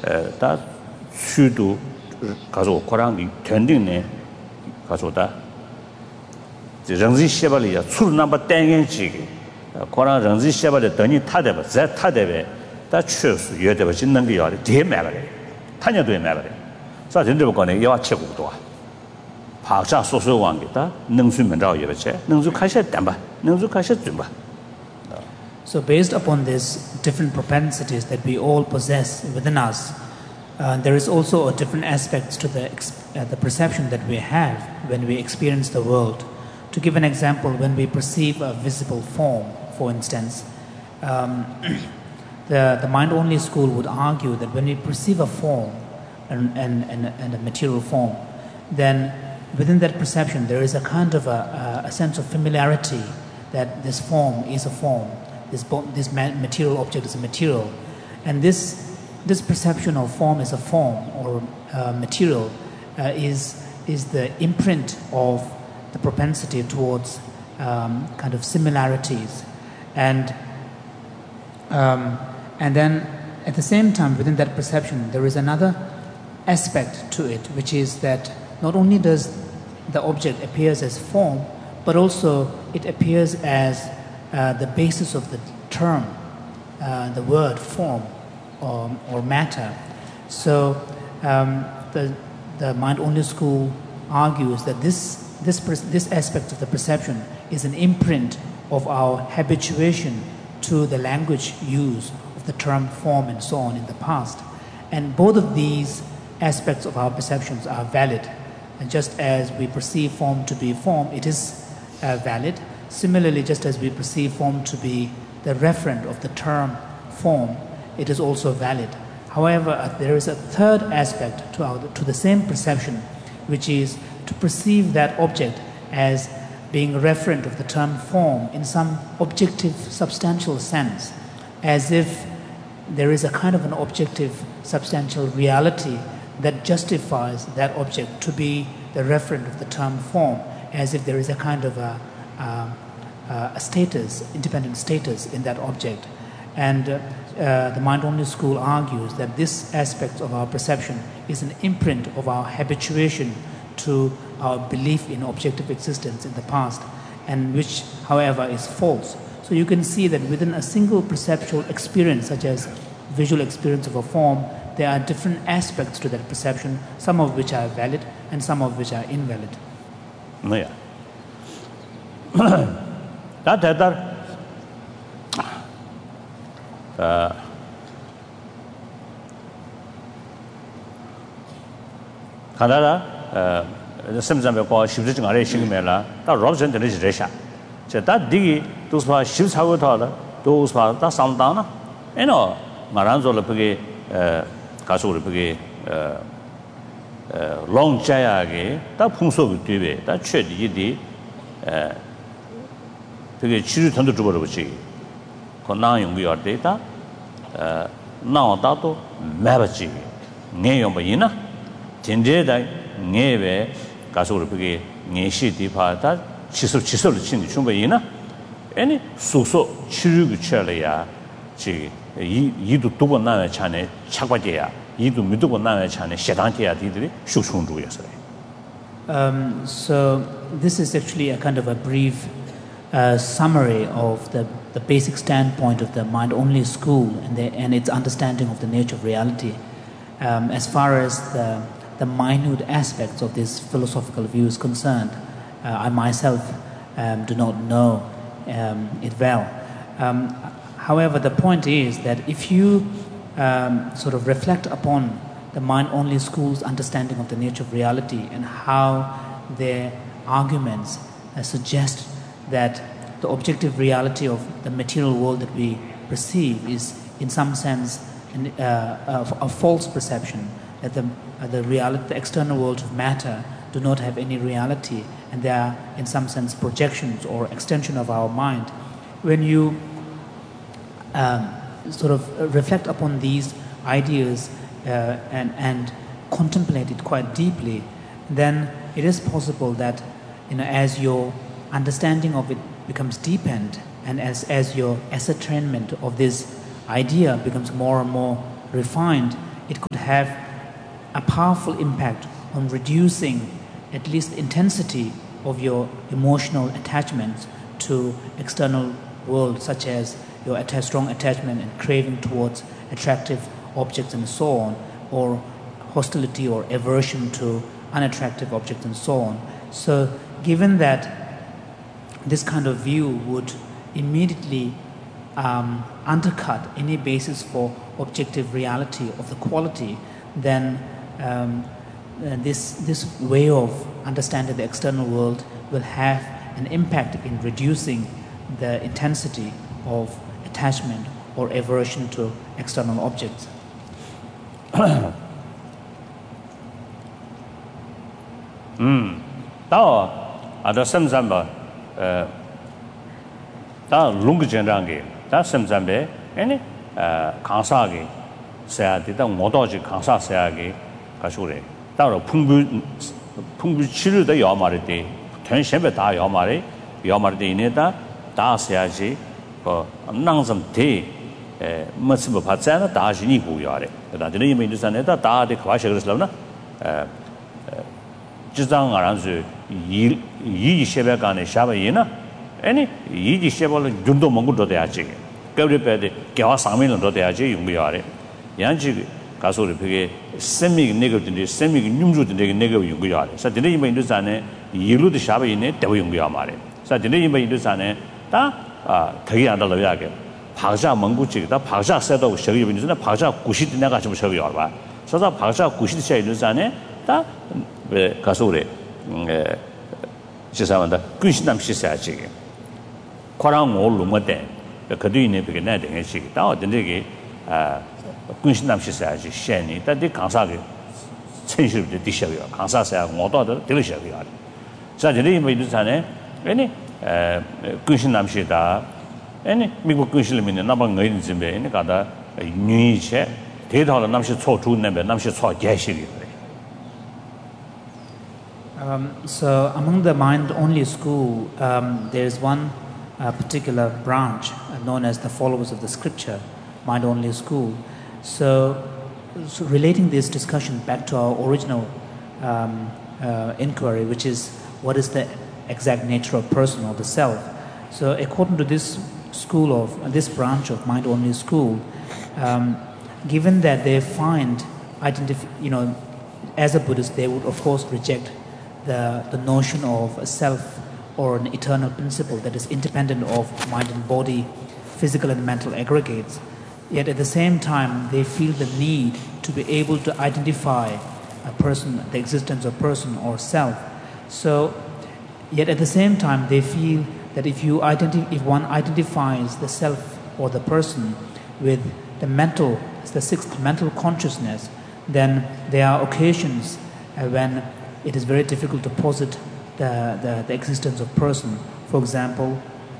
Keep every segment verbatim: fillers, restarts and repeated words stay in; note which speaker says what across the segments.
Speaker 1: 다 수도 가서 고랑이 된딩네 가서다 정지 시발이야 술 넘버 땡행지 고랑 정지 시발에 더니 타대바 자 타대베 다 추수 여대바 짓는 게 요리 대매가래 타녀도 매가래 자 진짜 거네 야 최고도 파자 소소 왕기다 능수면 자 예베체 능수 가셔 담바 능수 가셔 좀바.
Speaker 2: So based upon these different propensities that we all possess within us, uh, there is also a different aspects to the uh, the perception that we have when we experience the world. To give an example, when we perceive a visible form, for instance, um, the the mind-only school would argue that when we perceive a form and and, and, and a material form, then within that perception there is a kind of a, a sense of familiarity that this form is a form. This, this material object is a material, and this this perception of form as a form or uh, material uh, is is the imprint of the propensity towards um, kind of similarities, and um, and then at the same time within that perception there is another aspect to it, which is that not only does the object appears as form, but also it appears as Uh, the basis of the term, uh, the word form or, or matter. So um, the the mind-only school argues that this this this aspect of the perception is an imprint of our habituation to the language use of the term form and so on in the past, and both of these aspects of our perceptions are valid. And just as we perceive form to be form, it is uh, valid. Similarly, just as we perceive form to be the referent of the term form, it is also valid. However, uh, there is a third aspect to, our, to the same perception, which is to perceive that object as being referent of the term form in some objective, substantial sense, as if there is a kind of an objective, substantial reality that justifies that object to be the referent of the term form, as if there is a kind of a Uh, uh, a status, independent status in that object. And uh, uh, the mind-only school argues that this aspect of our perception is an imprint of our habituation to our belief in objective existence in the past, and which, however, is false. So you can see that within a single perceptual experience, such as visual experience of a form, there are different aspects to that perception, some of which are valid and some of which are invalid.
Speaker 1: Oh, yeah. 다 대달 아 가다라 어 심점에 거 십지증 아래 신경면라 다 로션 되는 지레샤 저다 디기 도스파 십사고 타라 도스파 다 상당나 에노 마란조를 그게 어 가수를 그게 어 롱자야게 다 풍속이 되베 다 최디디 에 그게 치료 전도 줘버리지. 건강 연구할 때다 어 나와도 매버지. 내용 뭐이나 진제다 내외 가서를 그게 내시디 파다 치수 치수를 친이 충분히나 아니 소소 치료를 쳐려야 지 이, 이도 두번 나와야 차네 착과제야 이도 미도번 나와야 차네 세단제야 디들이 숙충주였어요.
Speaker 2: Um so this is actually a kind of a brief uh, summary of the the basic standpoint of the mind-only school and the, and its understanding of the nature of reality. Um, as far as the the minute aspects of this philosophical view is concerned, uh, I myself um, do not know um, it well. Um, however, the point is that if you um, sort of reflect upon the mind-only school's understanding of the nature of reality and how their arguments uh, suggest that the objective reality of the material world that we perceive is in some sense an, uh, a, a false perception, that the, uh, the, reality, the external world of matter do not have any reality and they are in some sense projections or extension of our mind. When you um, sort of reflect upon these ideas uh, and, and contemplate it quite deeply, then it is possible that, you know, as your understanding of it becomes deepened and as, as your ascertainment of this idea becomes more and more refined, it could have a powerful impact on reducing at least the intensity of your emotional attachments to external world, such as your att- strong attachment and craving towards attractive objects and so on, or hostility or aversion to unattractive objects and so on. So given that this kind of view would immediately um, undercut any basis for objective reality of the quality, then um, uh, this, this way of understanding the external world will have an impact in reducing the intensity of attachment or aversion to external objects.
Speaker 1: 음, 다 아다 섬잠바 어, 다 룽그전랑게 다 섬잠베 아니 어 강사게 세야디다 모도지 강사 세야게 가시오래 따로 풍부 풍부 치료도 요마르데 전신에 다 요마르 요마르데 이네다 다 세야지 그 낭섬 대 에, 뭐스 받잖아 다 지니고 요래 다 되는 이미 인도산에다 다데 과셔그랬으나 에 지장 알아서 이 이시베간에 샤바이나 아니 이시베를 준도 먹고도 돼야지 그래도 개와 상면도 돼야지 용기야래 양지 가서를 그게 세미 네거든데 세미 뉴무든데 네거 용기야래 자 되는 이미 인도산에 이루도 샤바이네 대고 용기야 말해 자 되는 이미 인도산에 다아 되게 안 달라야게 박자 먹고지다 박자 세도 저기 인도산에 박자 구십 내가 좀 저기 와 봐. 그래서 박자 구십 세 인도산에 다 왜 가서래 에 지사만다 근신남시 사야지 과랑 올로모데 그도 있네 그게 내 되게 시 다 어딘데게 아 근신남시 사야지 셴니 다디 강사게 천실도 디셔요 강사사야 모도도 들으셔요 자 저리 뭐 이르잖아요 아니 에 근신남시다 아니 미국 근신림이네 나방 의인 집에 있는 가다 뉴이체 대다로 남시 초주는데 남시 초 개시리
Speaker 2: Um, so among the mind-only school, um, there is one uh, particular branch uh, known as the followers of the scripture, mind-only school. So, so relating this discussion back to our original um, uh, inquiry, which is what is the exact nature of person or the self. So according to this school of, uh, this branch of mind-only school, um, given that they find, identif- you know, as a Buddhist, they would of course reject The, the notion of a self or an eternal principle that is independent of mind and body, physical and mental aggregates. Yet at the same time, they feel the need to be able to identify a person, the existence of person or self. So, yet at the same time, they feel that if you identi- if one identifies the self or the person with the mental, the sixth mental consciousness, then there are occasions uh, when it is very difficult to posit the, the, the existence of person. For example,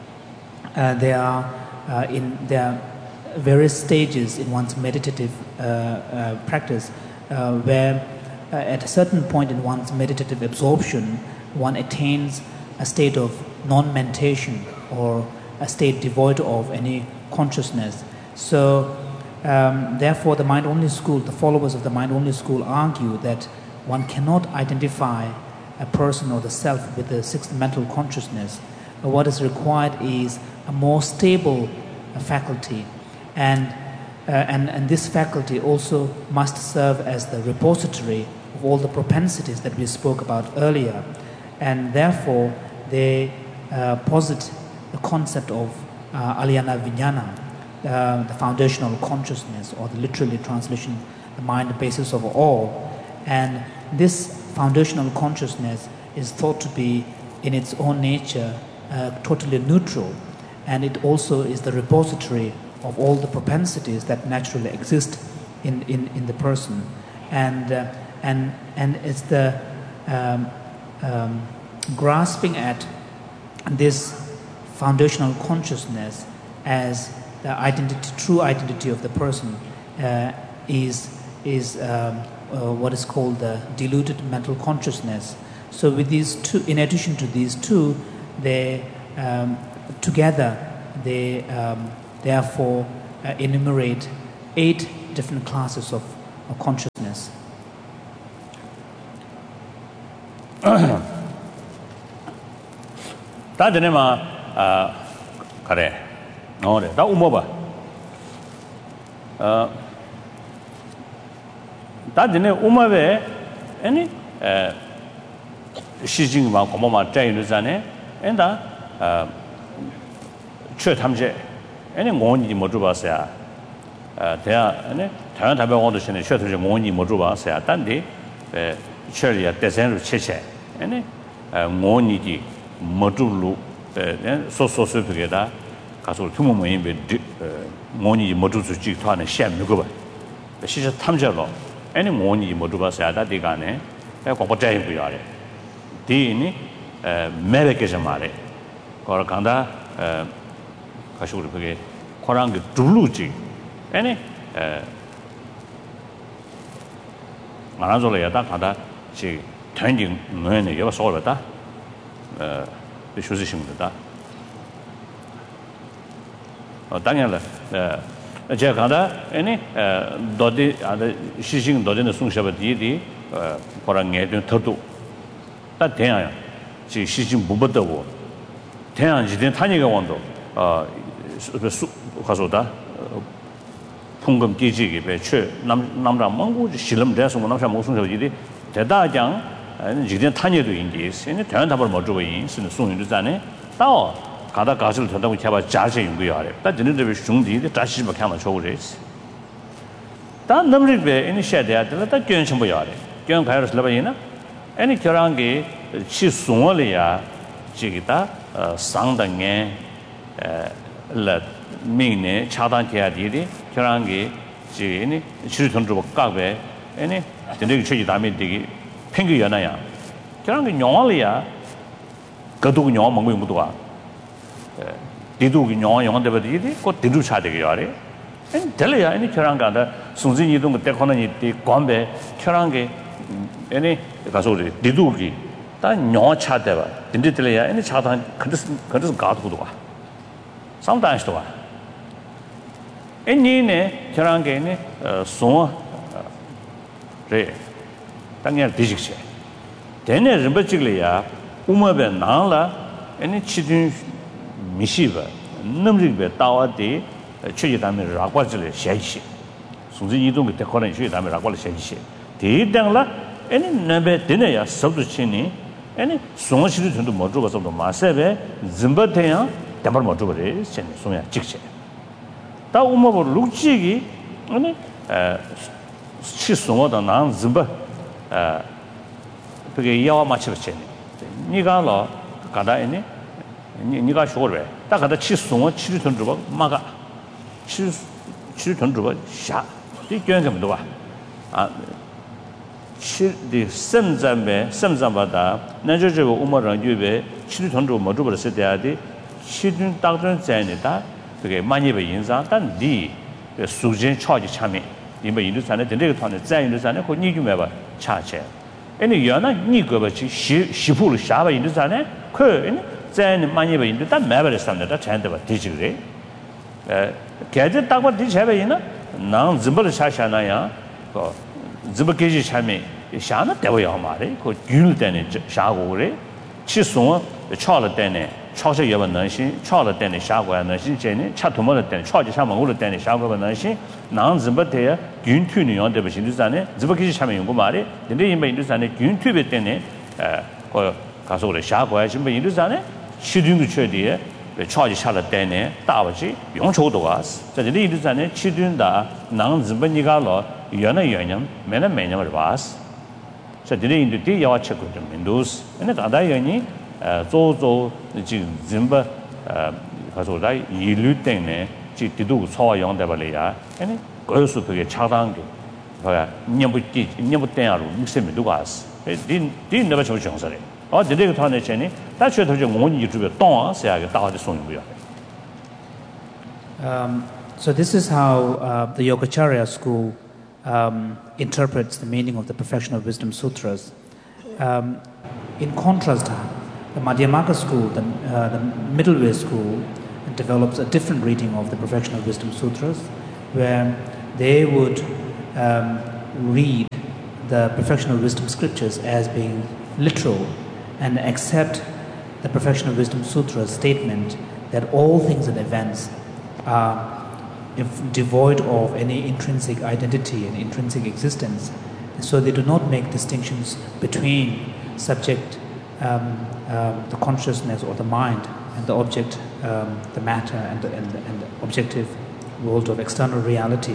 Speaker 2: uh, there are uh, in there are various stages in one's meditative uh, uh, practice uh, where uh, at a certain point in one's meditative absorption, one attains a state of non-mentation or a state devoid of any consciousness. So, um, therefore, the mind-only school, the followers of the mind-only school argue that one cannot identify a person or the self with the sixth mental consciousness. But what is required is a more stable uh, faculty, and, uh, and and this faculty also must serve as the repository of all the propensities that we spoke about earlier, and therefore they uh, posit the concept of uh, Alyana Vijnana, uh, the foundational consciousness, or the literally translation, the mind, the basis of all. And this foundational consciousness is thought to be in its own nature uh, totally neutral, and it also is the repository of all the propensities that naturally exist in, in, in the person, and uh, and and it's the um, um, grasping at this foundational consciousness as the identity, true identity of the person uh, is is um, uh, what is called the diluted mental consciousness. So with these two, in addition to these two, they um, together they um, therefore uh, enumerate eight different classes of or consciousness.
Speaker 1: 다 되네마 아 그래 너래 다 우모봐 어 다드네 우마베 아니 에 시징마 고모마 짜이르자네 엔다 어 최탐제 아니 원이 못 줘봤어야 어 대야 아니 다른 답변 원도시네 최탐제 원이 못 줘봤어야 단디 에 처리야 대선으로 체체 아니 원이지 못 줘로 에 소소소 그게다 가서 투모모인 베 원이 못 줘지 토하는 시험 누구 봐 시저 탐제로 아니 뭐니 뭐 봐서야다 디가네 에 고포자인 부여래 디니 에 메베케서 말해 거라 간다 에 가시고 그게 코랑 그 둘루지 아니 에 말아줘야다 간다 지 전진 뭐네 여가 소르다 에 비슈지심다 어 당연히 에 제가 간다 아니 도디 아데 시싱 도디는 송샤바디디 거랑에 된 터도 다 대야 지 시싱 부버더고 대야 지된 타니가 원도 어 가서다 풍금 계지게 배추 남 남라 망고 실험 대해서 남사 목송샤바디디 대다장 아니 지된 타니도 인지 세네 대한 답을 못 주고 인스는 송윤도 자네 또 가다 가실 된다고 제가 자세 연구하래. 다 진행되면 중디데 다시 뭐看到 좋으래지. 다 넘리베 이니시아티브를 다 견신 보여래. 견 가야를 ስለ바이나 아니 결한게 치송을이야 지기다 상당에 에 민네 차단해야지 결한게 지니 치료전주고 까베 아니 근데 최지 다음에 되게 팽기 연아야. 결한게 용알이야. 그도 용 먹고 못도 와. 디두기 영화 영화 되버디디 그 디두 차되게 요래 엔 될이야 아니 결한가다 순진이 이동 때 거는 이 관배 결한게 아니 가서 우리 디두기 다 영화 차대봐 딘디 될이야 아니 차단 그래서 그래서 가도도 와 상당히도 와 애니네 결한게네 송 래 당연 디직시 되네 림버직이야 우마베 나라 아니 치든 미시바 넘리베 따와디 최지담에 라과질 샤이시 순지 이동 때 거는 최지담에 라과를 샤이시 대당라 아니 넘베 되네야 서브치니 아니 송시도 전도 못 줘서도 마세베 짐바테야 담을 못 줘버리 신 송야 직세 다 우마보 룩지기 아니 에 치송어다 난 짐바 에 그게 야와 맞추버치니 니가로 가다이니 니가 쇼르베 딱 가다 치송어 치료 돈 주고 마가 치 치료 돈 주고 샤 이견 좀 봐. 아 치디 semzambe semzambada 나저저 우마랑 유베 치료 돈 주고 뭐 주고 했을 때야디 치든 딱전 자니다 그게 많이 배 인상 단디 수진 차지 참에 이뭐 인도산에 되게团的在인도산에 그 니좀 해 봐. 차체 아니 연아 니거버지 시 시부를 샤바 인도산에 그在많이 배인데 다 매버를 삼는다 잔데 봐 디지그래 에 개제 딱과 디제베이나 난 짐벌 샤샤나야 그 짐벌케지 참에 샤나 되어야 말해 그 균을 때는 샤고 그래 치송 차를 때네 차서 여번 능신 차를 때네 샤고야 능신 제네 차토모를 때네 차지 샤먹을 때네 샤고가 능신 난 짐벌대야 균튜는 연대 버신도산에 짐벌케지 참에 연구 말해 근데 이미 인도산에 균튜베 때네 에그 가서 그래 샤고야 심배 인도산에 치dun도 쳐디에 차지 차를 때네 다버지 용초도 왔어 자这里站呢치dun다 난 짐벌니가로 연어 연염 매는 매념을 왔어 자这里인도 뒤 야와 체크 좀 민도스 근데 가다 연이 조조 지금 짐벌 가서 라 일류 때문에 지 뒤도 소화 용돼 버려야 아니 그래서 그게 차단게 뭐야 녀부띠 녀부때야로 믹스면 누가 왔어 딘 딘 내가 저 정설에 어, 근데 그 안에 전에 다시 더 좀 원이 유튜브에 또 세하게 다가서 송이고요.
Speaker 2: Um so this is how uh, the Yogacarya school um, interprets the meaning of the Perfection of Wisdom Sutras. Um, in contrast, the Madhyamaka school, the, uh, the middle way school, develops a different reading of the Perfection of Wisdom Sutras, where they would um, read the Perfection of Wisdom scriptures as being literal and accept the Perfection of Wisdom Sutra's statement that all things and events are if devoid of any intrinsic identity and intrinsic existence. So they do not make distinctions between subject, um, um, the consciousness or the mind, and the object, um, the matter, and the, and, the, and the objective world of external reality.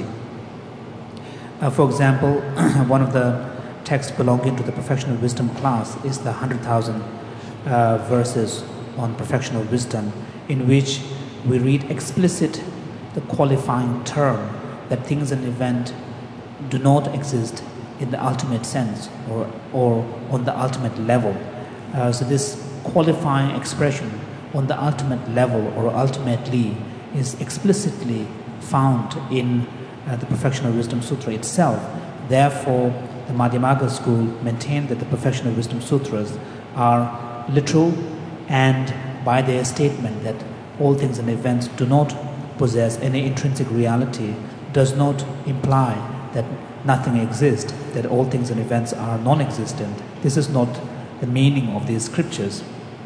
Speaker 2: Uh, for example, one of the texts belonging to the Perfection of Wisdom class is the one hundred thousand uh, verses on Perfection of Wisdom, in which we read explicit the qualifying term that things and events do not exist in the ultimate sense or, or on the ultimate level. Uh, so this qualifying expression on the ultimate level or ultimately is explicitly found in uh, the Perfection of Wisdom Sutra itself. Therefore, the Madhyamaka school maintain that the Perfection of Wisdom Sutras are literal, and by their statement that all things and events do not possess any intrinsic reality does not imply that nothing exists, that all things and events are non-existent. This is not the meaning of these scriptures.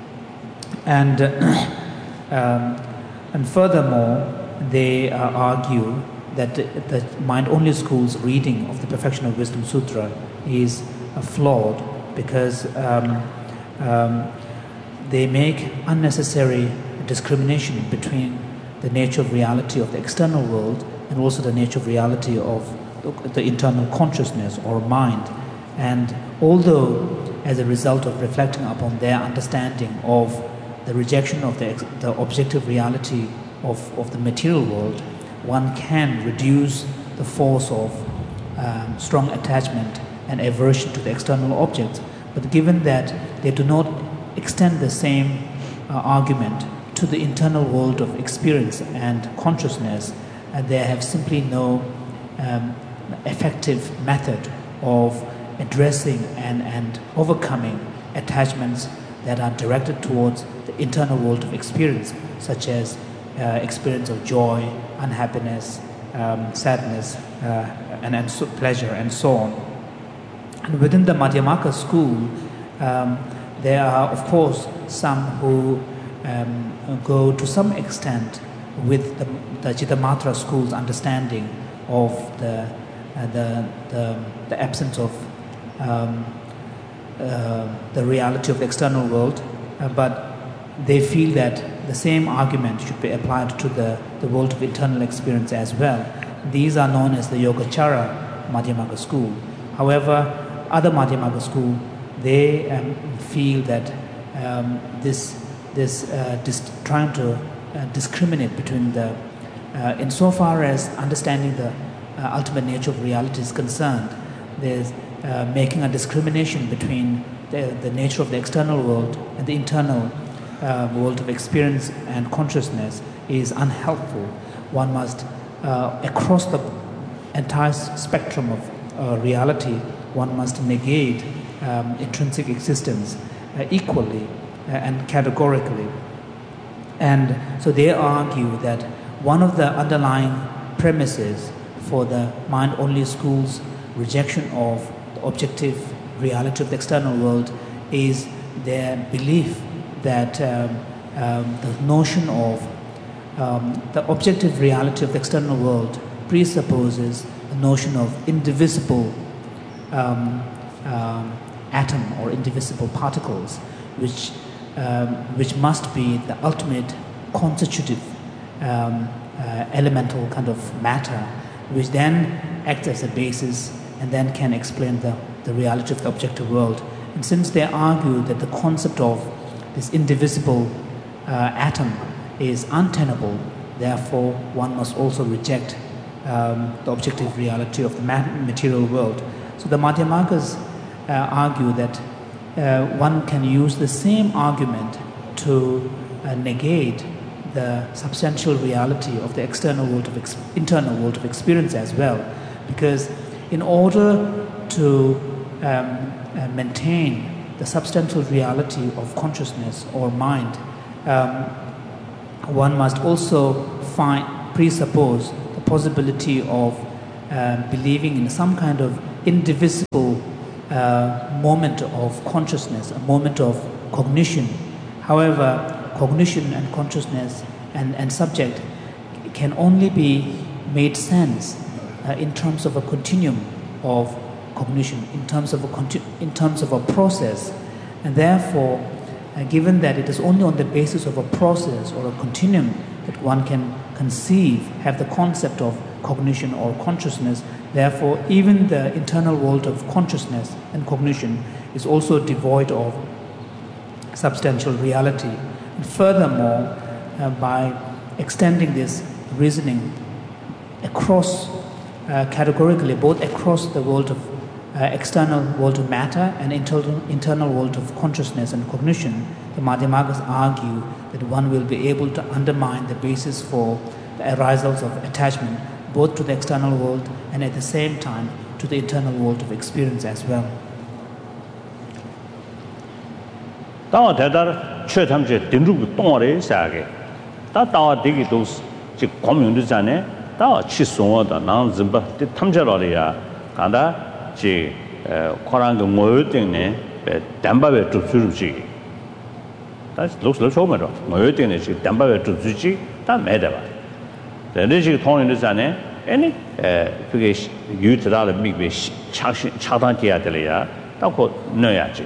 Speaker 2: And, uh, um, and furthermore, they uh, argue that the mind-only school's reading of the Perfection of Wisdom Sutra is uh, flawed because um, um, they make unnecessary discrimination between the nature of reality of the external world and also the nature of reality of the internal consciousness or mind. And although as a result of reflecting upon their understanding of the rejection of the, the objective reality of, of the material world, one can reduce the force of um, strong attachment and aversion to the external objects. But given that they do not extend the same uh, argument to the internal world of experience and consciousness, and they have simply no um, effective method of addressing and, and overcoming attachments that are directed towards the internal world of experience, such as uh, experience of joy, unhappiness, um, sadness, uh, and, and so pleasure, and so on. And within the Madhyamaka school, um, there are, of course, some who um, go to some extent with the, the Chittamatra school's understanding of the uh, the, the the absence of um, uh, the reality of the external world, uh, but they feel that the same argument should be applied to the, the world of internal experience as well. These are known as the Yogacara Madhyamaka school. However, other Madhyamaka school, they um, feel that um, this this uh, dis- trying to uh, discriminate between the uh, insofar as understanding the uh, ultimate nature of reality is concerned, there's uh, making a discrimination between the, the nature of the external world and the internal uh, world of experience and consciousness is unhelpful. One must, uh, across the entire spectrum of uh, reality, one must negate um, intrinsic existence uh, equally uh, and categorically. And so they argue that one of the underlying premises for the mind-only school's rejection of the objective reality of the external world is their belief that um, um, the notion of um, the objective reality of the external world presupposes the notion of indivisible um, um, atom or indivisible particles, which um, which must be the ultimate constitutive um, uh, elemental kind of matter, which then acts as a basis and then can explain the, the reality of the objective world. And since they argue that the concept of this indivisible uh, atom is untenable, therefore one must also reject um, the objective reality of the material world. So the Madhyamakas uh, argue that uh, one can use the same argument to uh, negate the substantial reality of the external world of ex- internal world of experience as well, because in order to um, uh, maintain the substantial reality of consciousness or mind, um, one must also find presuppose the possibility of uh, believing in some kind of indivisible uh, moment of consciousness, a moment of cognition. However, cognition and consciousness and, and subject can only be made sense uh, in terms of a continuum of cognition, in terms of a conti- in terms of a process, and therefore, uh, given that it is only on the basis of a process or a continuum that one can conceive, have the concept of cognition or consciousness, therefore, even the internal world of consciousness and cognition is also devoid of substantial reality. And furthermore, uh, by extending this reasoning across uh, categorically, both across the world of uh, external world of matter and internal, internal world of consciousness and cognition, the Madhyamagas argue that one will be able to undermine the basis for the arisals of attachment, both to the external world and at the same time to the internal world of experience as well.
Speaker 1: Tawa Tedar Chetamje Dindru Tore Sage, Tatawa Digitos, Community Zane, Tawa Chisonga, the Nan Zimba, the Tamjaloria, Kanda, G. Korang Moyting, Dambawe to Suji. That looks like Homer. Moyting is Dambawe to Suji, that Medava. The Rigi Tony Zane, any Fish youth that make me Chatantia Delia, that called Noyaji.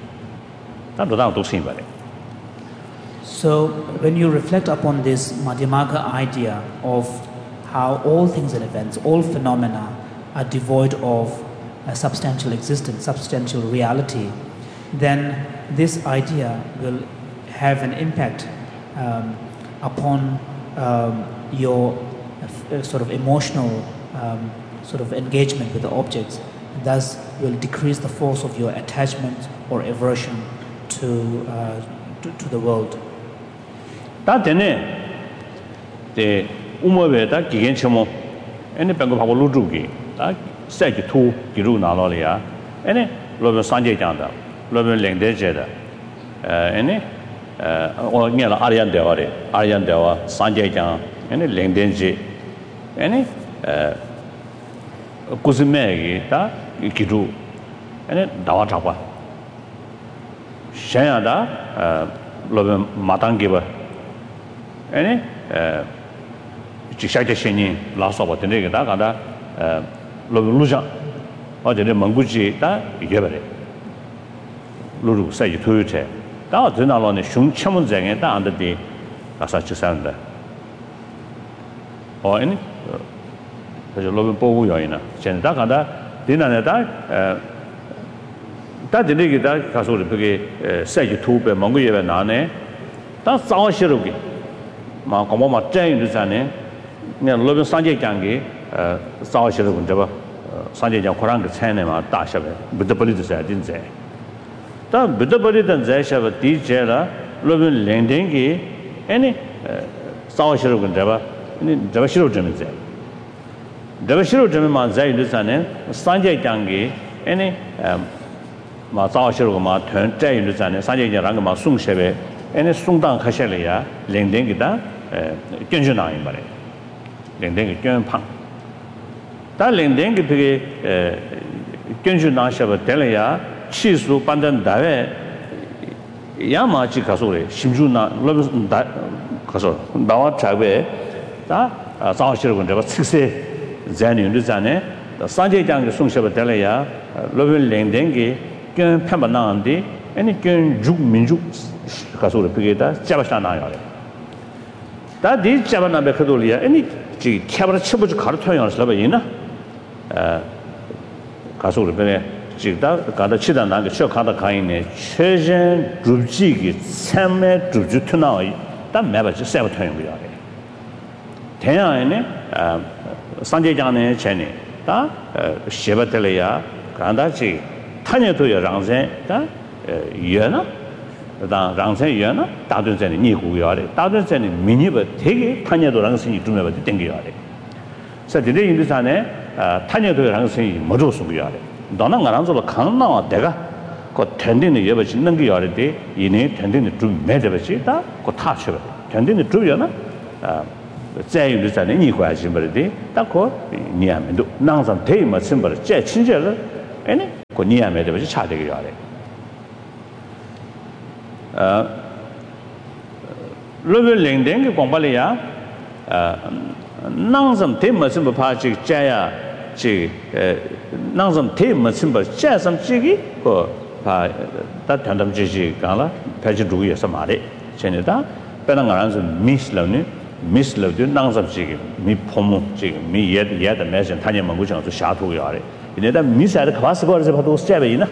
Speaker 2: So, when you reflect upon this Madhyamaka idea of how all things and events, all phenomena are devoid of a substantial existence, substantial reality, then this idea will have an impact um, upon um, your uh, sort of emotional um, sort of engagement with the objects, and thus will decrease the force of your attachment or aversion to, uh, to, to the world.
Speaker 1: That the Umawe that Giganchamo, any bank of Hawalugi, that said to Giru Nalolia, any Lover Sanjay Janda, Lover Langdejeda, any or near Arian Devari, Arian Deva, Sanjay Jan, any Langdenji, any Kuzimegi, that Giru, any Dawatapa. Shayada, Lobe Matangiba, any Chishaka Shini, last of the Negada, Lobe Luja, or the Manguji, that Yabere. Lulu say you to it. That was not only Shung Chamunzang and under the Asachusanda. Or any Lobe Boguina, Chendakada, dinner that. That the nigga that Casuri say you two by Mongolia Nane, that's our Shirugi. Macomoma Jane to Sane, near Logan Sanjay Gangi, Saw Shirukun Java, Sanjay Jakoranga Tanema, Dasha, with the police I didn't say. That with the police and Zashava, D. Jella, Logan Landingi, any Saw Shirukun Java, Javashiru Jamize. Javashiru Jamiman Zay to Sane, Sanjay Gangi, any Ma Zao Shiruma turn Jay in the Zan, Sanjay Rangama Sung Sheve, and a Sungdang Hashelia, Lingdingida, Genjuna in Mare. Lingding Gen Pang. That Lingding Genjuna Sheva Delia, Chisu Pandan Dave, Yamachi Kasuri, Shimjuna, Kasur, Dawa Chabe, that Zao Shirun, sixty Zan in the Zane, the Sanjay Jang Sung Sheva Delia, Lovin Lingdingi. Gun Pembanandi, any gun Juk Minjuk Kasura Pigata, Javashana. That is Javana Becadolia, any Chabra Chibuch Cartoon Slavina Kasura Bene, Jigda, Gada Chidana, Shokada Kaine, Chejan, Drubjigi, Same, Drujutunai, that Mabach Sabaton we are. Tena, Sanjay Jane Cheni, that Shevatelia, Gandachi. Tanyato Rangzen, Yana, Rangzen Yana, Dadun Niku Yari, Dadun Miniba, take Tanyato Rangsen to never think Yari. So today in this Tane, Tanyato Rangsen, Mojosu Yari. Donna Garanzo Kana, Dega, got tending the Yavachi Nangi Yari, Yene, tending the true Medavachita, got touch of it, tending the true Yana. Say you listen any question, but they, that called Niam, Nansan Tame, a symbol, Jet Chinjel. any Konia made a charity. Uh, Lubel Lingding, Compalia, Nansam Tim, simple party, Jaya, G, Nansam Tim, simple Jasam Jiggy, or that Tandam Gigi Gala, Pageduya Samari, Chenita, Penangarans, Miss Lovely, Miss Lovely, Nansam Jiggy, me Pomo Jig, me yet yet imagine Tanya Mamujan to Shatu Yari. In that Miss had a classical as about those Javina.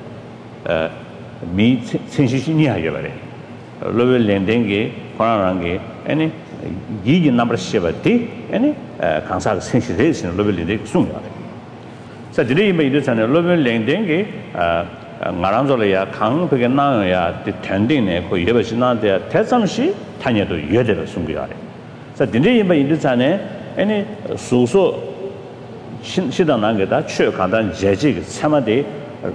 Speaker 1: Me since near Yavari. Lubel Lendenge, Korangi, any Gigi number Shivati, any Kansak sensation, Lubel soon. So today made this and a Lubel Lendenge, Maranzolia, Kang Pagana, the Tendin, Koyevashina, the Tesamshi, Tanya to Yedeva Sungiari. So today made this and any so Shidananga, Chukandan, Jajik, Samadi.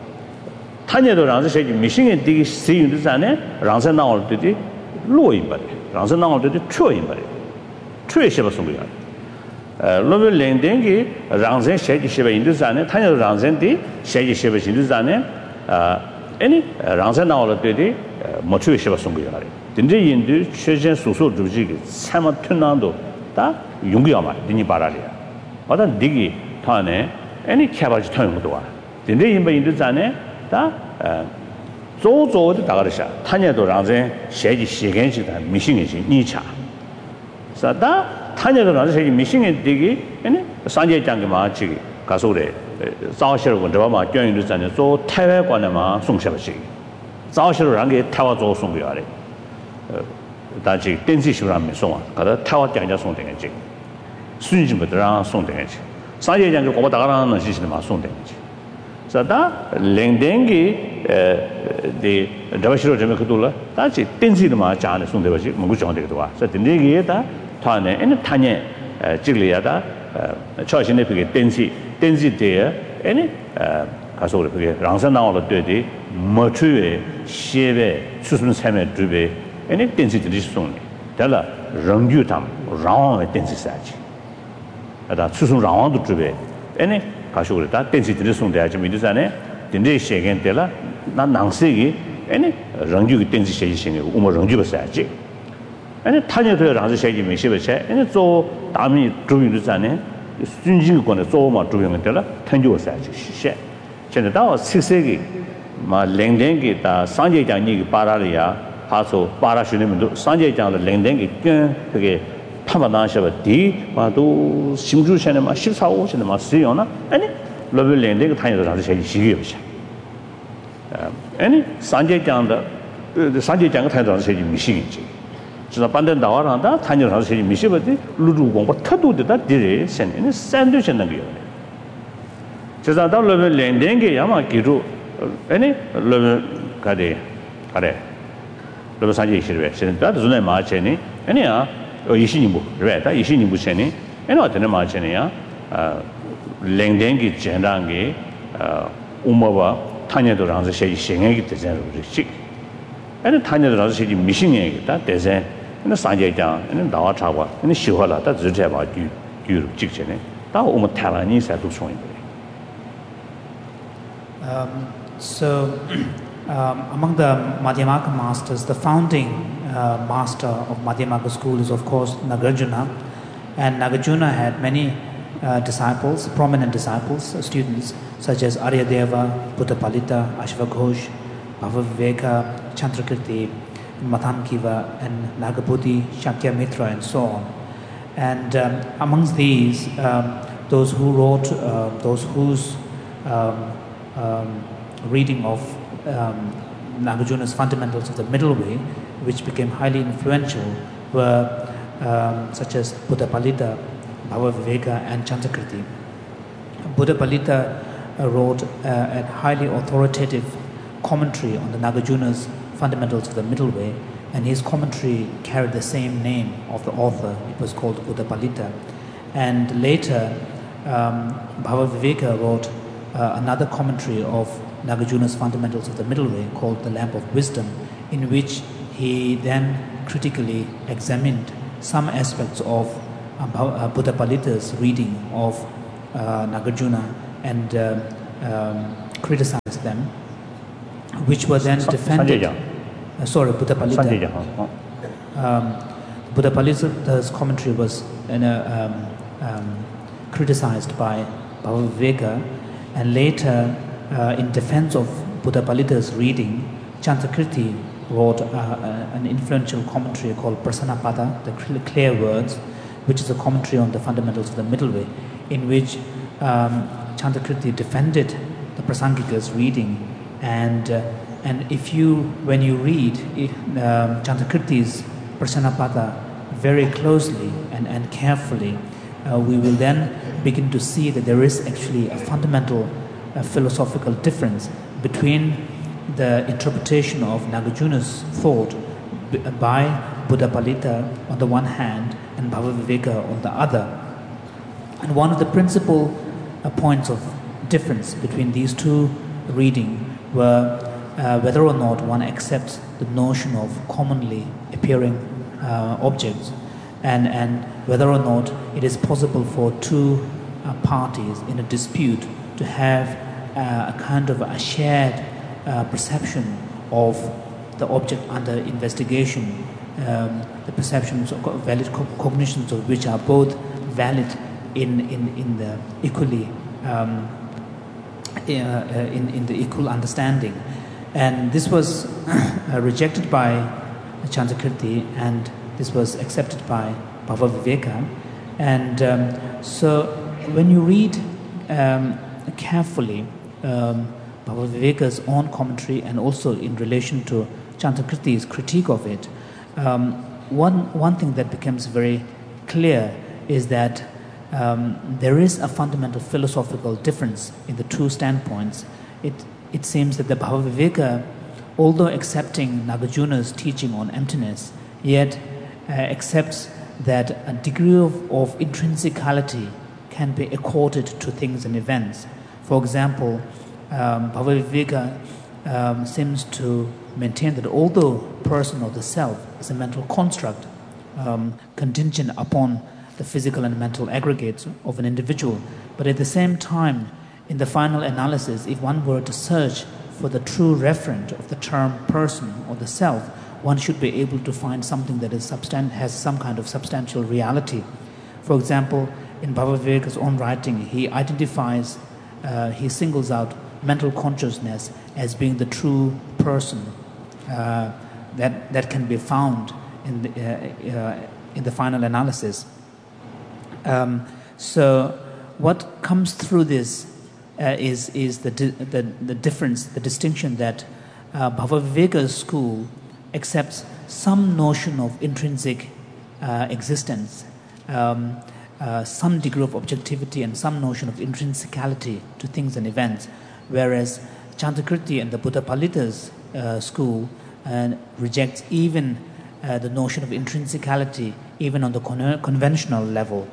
Speaker 1: Tanya Ranza said, Missing and dig see the Zane, Ranza now did it, low in body, Ranza now did it, true in body. True Shabasuya. Lobel Lendengi, Ranza said Shiva in the Zane, Tanya Ranzendi, Shaggy Shiva in the Zane, any Ranza now did it, Motu Shabasuya. The day in the Chechen Suso Dujig, Sama Tunando, da Yungama, Dini Baralia. What a diggy, Tane, any cabbage tongue to her. The day in the Zane, 다 조조의 다가르샤 타냐도 랑제 셰지 시겐시다 미싱이지 니차 사다 타냐도 랑제 셰지 미싱이 되기 아니 산제장게 마치 가소래 자오시로 원저마 교인도 전에 조 태외관에마 송셔버시 자오시로 랑게 태와 조 송겨야래 다지 댄시시라면 송아 가다 태와 장자 송되겠지 순진부터랑 송되겠지 산제장게 고바 다가라는 시시는 마 송되겠지 Sada Lengdengi the Davashiro Jamekatula, that's it, Tenzima Chan, soon there was Muguchan de Dua. So the Negata, Tane, and Tanya Gigliada, Choice in Epic, Tenzi, Tenzi there, any Casol, Ranzana or Dirty, Motue, Sheve, Susan Samet Drube, any Tenzi Dish-Sony. Tell her, Rangutam, round at Tenzi Sach. At Susan round to Drube, any 가쇼그다 댄시들이 송대하지 미드산에 딘데 시겐텔라 난 낭세기 아니 랑주기 댄시 시시네 우모 랑주가 사지 아니 타녀도 랑지 시기 미시버체 아니 조 다미 주민들산에 순진권에 조마 주민들라 탄주가 사지 시시 전에다 식세기 마 랭랭기 다 상제장이 빠라리아 하소 빠라슈네면도 상제장의 랭랭기 끈 그게 파마나셔버 디 마도 심주셔네마 십사 오셔네마 쓰요나 아니 러블랜드 타이도 다시 제 시기요시 아니 산제장의 산제장의 타이도 다시 제 미시기지 지나 반대 나와라다 타이도 다시 제 미시버디 루루공부 터도되다 디레 센네 샌드위치는 거요 제가 다 러블랜드게 야마 기루 아니 러블 가데 가래 러블 산제 시르베 센다 존에 마체니 아니야 이신이부 그래다 이신이부 챤니 에노 되는 마찬이야 아 랭댕기 젠랑기 아 우마바 타녀도 랑서 셰지 셴행기 되잖아 그렇지 에는 타녀도 랑서 셰지 미신행기다 대세 에는 산제장 에는 나와 차과 에는 시화라 다 지제 봐 뒤, 뒤로 직전에 다 오면 타라니 사도 소인
Speaker 2: Um so um, among the Madhyamaka masters, the founding uh, master of Madhyamaka school is of course Nagarjuna, and Nagarjuna had many uh, disciples, prominent disciples, uh, students such as Aryadeva, Buddhapalita, Ashvaghosh, Bhavaviveka, Chandrakirti, Mathankiva, and Nagabuddhi, Shakyamitra, and so on. And um, amongst these, um, those who wrote, uh, those whose um, um, reading of um, Nagarjuna's fundamentals of the middle way, which became highly influential, were um, such as Buddhapalita, Bhavaviveka, and Chandrakirti. Buddhapalita uh, wrote uh, a highly authoritative commentary on the Nagarjuna's fundamentals of the middle way, and his commentary carried the same name of the author. It was called Buddhapalita. And later, um, Bhavaviveka wrote uh, another commentary of Nagarjuna's fundamentals of the middle way called the Lamp of Wisdom, in which he then critically examined some aspects of uh, Buddhapalita's reading of uh, Nagarjuna and uh, um, criticized them, which were then defended. Uh, sorry, Buddhapalita. Um, Buddhapalita's commentary was you know, um, um, criticized by Bhavaviveka, and later, uh, in defense of Buddhapalita's reading, Chantakirti wrote uh, uh, an influential commentary called Prasanapada, the clear words, which is a commentary on the fundamentals of the middle way, in which um, Chantakirti defended the Prasangika's reading, and uh, and if you, when you read um, Chantakirti's Prasanapada very closely and, and carefully, uh, we will then begin to see that there is actually a fundamental uh, philosophical difference between the interpretation of Nagarjuna's thought by Buddhapalita on the one hand and Bhavaviveka on the other. And one of the principal uh, points of difference between these two readings were uh, whether or not one accepts the notion of commonly appearing uh, objects, and, and whether or not it is possible for two uh, parties in a dispute to have uh, a kind of a shared uh, perception of the object under investigation, um, the perceptions of valid co- cognitions of which are both valid in, in, in the equally um, uh, in, in the equal understanding. And this was uh, rejected by Chantakirti, and this was accepted by Bhavaviveka. And um, so when you read um, carefully um, Bhavaviveka's own commentary and also in relation to Chantakirti's critique of it, um, one, one thing that becomes very clear is that um, there is a fundamental philosophical difference in the two standpoints. It, it seems that the Bhavaviveka, although accepting Nagarjuna's teaching on emptiness, yet uh, accepts that a degree of, of intrinsicality can be accorded to things and events. For example, um, Bhavaviveka um, seems to maintain that although person or the self is a mental construct um, contingent upon the physical and mental aggregates of an individual, but at the same time, in the final analysis, if one were to search for the true referent of the term person or the self, one should be able to find something that is substan- has some kind of substantial reality. For example, in Bhavaviveka's own writing, he identifies, uh, he singles out mental consciousness as being the true person uh, that, that can be found in the, uh, uh, in the final analysis. Um, so what comes through this uh, is, is the, di- the, the difference, the distinction that uh, Bhavaviveka's school accepts some notion of intrinsic uh, existence, um, uh, some degree of objectivity and some notion of intrinsicality to things and events, whereas Chantakirti and the Buddhapalita's uh, school uh, rejects even uh, the notion of intrinsicality, even on the con- conventional level.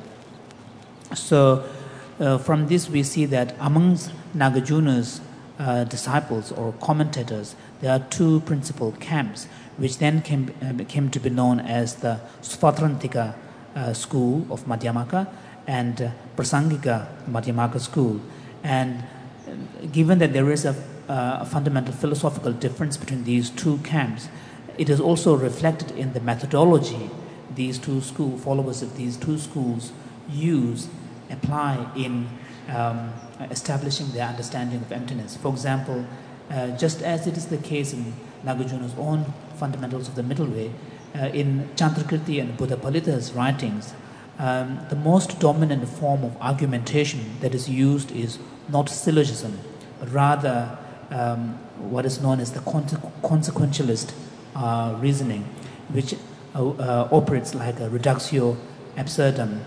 Speaker 2: So uh, from this we see that amongst Nagarjuna's uh, disciples or commentators, there are two principal camps, which then came, uh, came to be known as the Svatrantika uh, school of Madhyamaka and uh, Prasangika Madhyamaka school. And uh, given that there is a, uh, a fundamental philosophical difference between these two camps, it is also reflected in the methodology these two school followers of these two schools use, apply in um, establishing their understanding of emptiness. For example, uh, just as it is the case in Nagarjuna's own fundamentals of the middle way, uh, in Chantakirti and Buddhapalita's writings, um, the most dominant form of argumentation that is used is not syllogism, but rather um, what is known as the conse- consequentialist uh, reasoning, which uh, uh, operates like a reductio absurdum,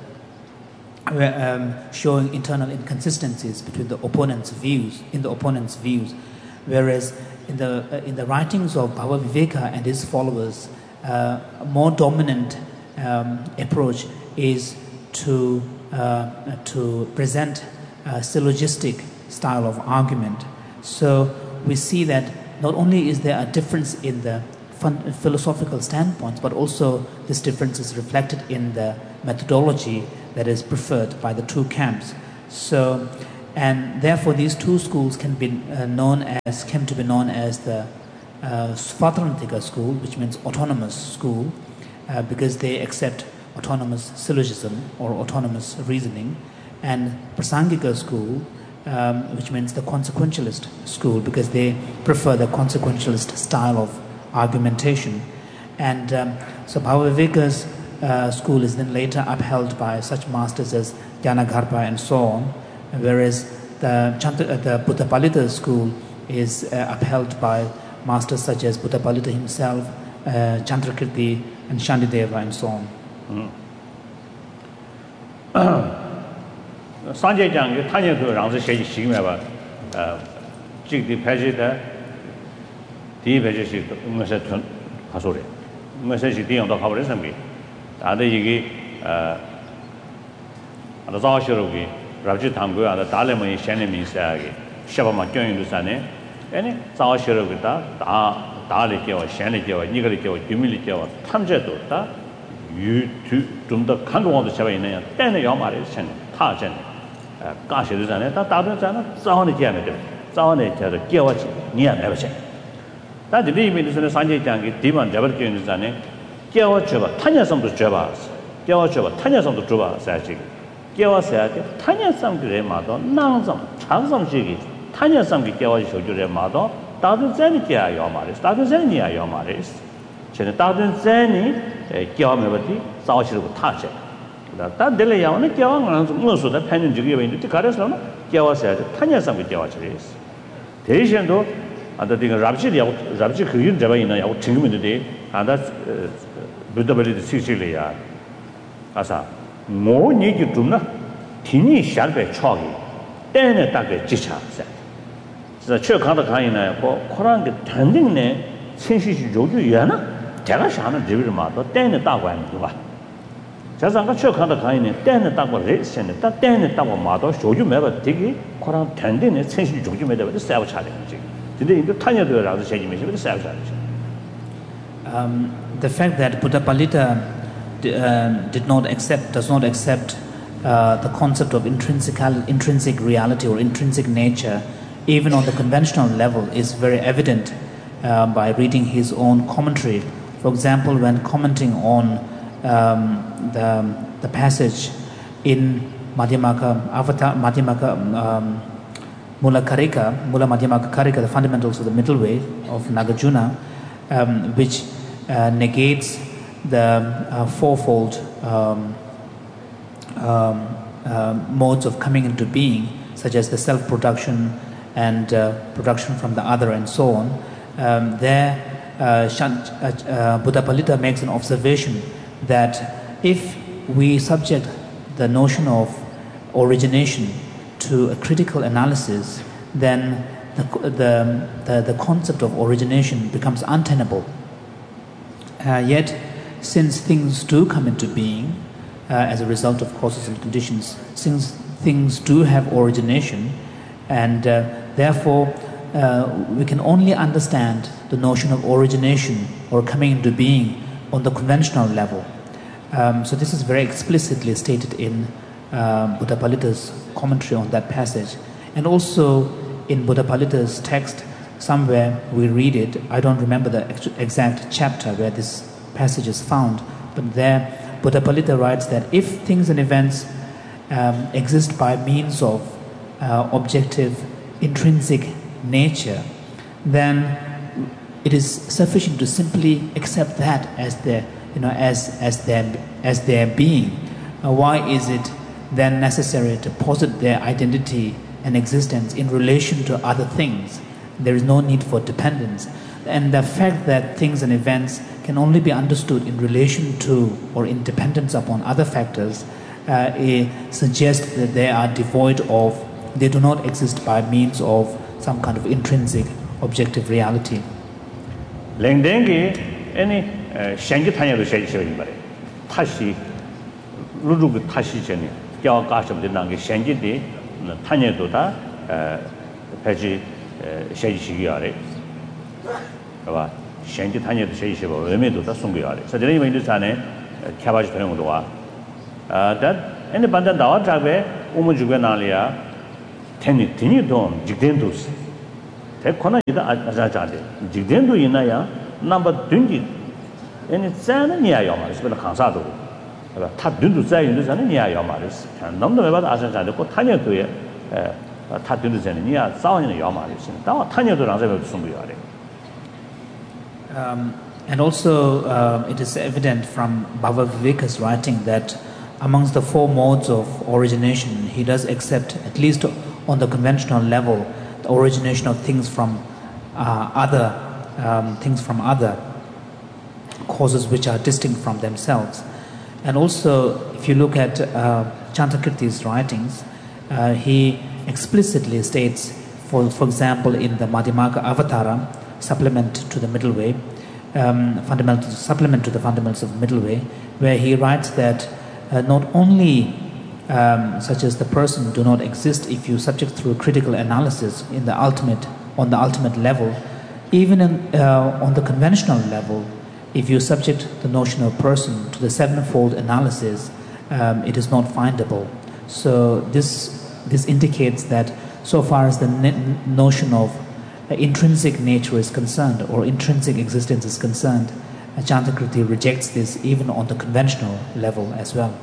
Speaker 2: um, showing internal inconsistencies between the opponent's views, in the opponent's views, whereas in the uh, in the writings of Bhavaviveka and his followers, uh, a more dominant um, approach is to uh, to present a syllogistic style of argument. So we see that not only is there a difference in the fun- philosophical standpoints, but also this difference is reflected in the methodology that is preferred by the two camps. So And therefore, these two schools can be uh, known as, came to be known as the uh, Svatrantika school, which means autonomous school, uh, because they accept autonomous syllogism or autonomous reasoning, and Prasangika school, um, which means the consequentialist school, because they prefer the consequentialist style of argumentation. And um, so Bhavaviveka's uh, school is then later upheld by such masters as Gyanagarbha and so on, whereas the, Chanta, uh, the Buddhapalita school is uh, upheld by masters such as Buddhapalita himself, uh, Chandrakirti and Shandideva and so on.
Speaker 1: Sanjay Jang, Tanya to Rangzi Sheji Shigmeva, Jig the Pajita, the Pajit, Messetun Hasuri, Message on the Power Assembly. Other Yigi, the Zashurugi, Raji Tangu, and the Talema Shanimi Sagi, Shabama Join Lusane, any Zashuruga, Daliki or Shaniki or Nigaliki or Humility or Tamjeta, you to the Kandu of the Shavina, then Yamari Shan, Tajan. Gashi is an eta, Tabana, Zahani Jammed, Zahani, Kiawachi, near Neverchen. That the living is in the Sanjay Jangi, Diman Jabakin is an Kiawacheva, Tanya some to Javas, Kiawacheva, Tanya some to Juba, Sachi, Kiawasaki, Tanya some to Remado, Nanzam, Chansam Shigi, Tanya some Kiawachi to Remado, Tadun Zenikia Yomaris, Tadun Zenia Yomaris, Chenatadun Zeni, Kiamavati, Sashi Tache. That delay on the Kiawan, most of the pension to give into the Karesona, Kiawa said, Tanya some with Kiawaches. Terishan though, and the thing Rabji, Rabji Kuyin Javina, I would think in the day, and that's Buddha Sicilia. Asa, more need you to not Tini Sharpe Choggy, then attack a Chicha said. The church of the Kaina for Koran tending ne, since she showed you Yana, Telashana, David Mato, then a dog and 자상가 최근에 가인에 때는 딱고 레슨에 딱 때는 딱고 마도 조주 매버 되게 코랑 텐데네 sen시 조주 매버 세워 차례지. 근데 이거 타녀들하고 세지면서 세워 차례지.
Speaker 2: Um the fact that Buddhapalita uh, did not accept does not accept uh, the concept of intrinsic intrinsic reality or intrinsic nature even on the conventional level is very evident uh, by reading his own commentary. For example, when commenting on Um, the the passage in Madhyamaka Avatar Madhyamaka um, Mula Karika Mula Madhyamaka Karika, the fundamentals of the middle way of Nagarjuna, um, which uh, negates the uh, fourfold um, um, uh, modes of coming into being, such as the self-production and uh, production from the other and so on. Um, there, uh, Shant, uh, uh, Buddhapalita makes an observation that if we subject the notion of origination to a critical analysis, then the, the, the, the concept of origination becomes untenable. Uh, yet, since things do come into being uh, as a result of causes and conditions, since things do have origination, and uh, therefore uh, we can only understand the notion of origination or coming into being on the conventional level. Um, so this is very explicitly stated in um, Buddhapalita's commentary on that passage. And also in Buddhapalita's text, somewhere we read it, I don't remember the exact chapter where this passage is found, but there Buddhapalita writes that if things and events um, exist by means of uh, objective, intrinsic nature, then it is sufficient to simply accept that as their, you know, as as their as their being. Uh, why is it then necessary to posit their identity and existence in relation to other things? There is no need for dependence, and the fact that things and events can only be understood in relation to or in dependence upon other factors uh, it suggests that they are devoid of, they do not exist by means of some kind of intrinsic objective reality.
Speaker 1: Lengdengi any shangi tanya shaji shaji bare tashi lulu tashi cheni kya kasam de nang shangi de tanya do da paji shaji shigi are ba shangi tanya de shaji shaba weme do da sung yare so dene yin de chane kyabaji thong do wa that any bandan da ja be umu juge na liya teni teni don jigdendus te kona ida aja jade jigdendu ina ya number dungi eni zana niya yoma isbela khansa do aba ta dundu zai yundu zana niya yoma res namdo meba aja jade ko tanya do ye ta dundu zana niya zawa ni yoma res da tanya do rangza be sumbu yare.
Speaker 2: Um, and also, uh, it is evident from Bhava Viveka's writing that amongst the four modes of origination, he does accept, at least on the conventional level, the origination of things from uh, other um, things from other causes which are distinct from themselves. And also, if you look at uh, Chantakirti's writings, uh, he explicitly states, for for example, in the Madhyamaka Avatara, supplement to the middle way, um, fundamental supplement to the fundamentals of the middle way, where he writes that uh, not only um, such as the person do not exist if you subject through critical analysis in the ultimate on the ultimate level, even in, uh, on the conventional level, if you subject the notion of person to the sevenfold analysis, um, it is not findable. So this this indicates that so far as the ne- notion of intrinsic nature is concerned, or intrinsic existence is concerned, Chantakirti rejects this even on the conventional level as well.